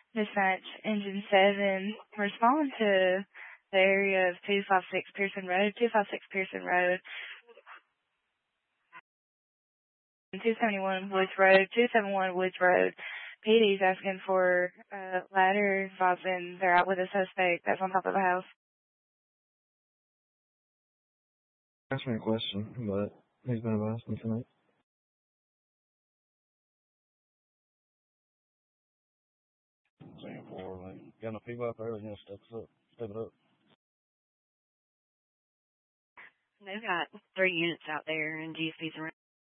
Dispatch Engine 7, respond to the area of 256 Pearson Road, 256 Pearson Road, 271 Woods Road, 271 Woods Road. PD's asking for a ladder, advising they're out with a suspect that's on top of the house. Ask me a question, but he's been advised me tonight. Saying for, like, got no people out there, they're gonna step it up. They've got 3 units out there and GSP's around.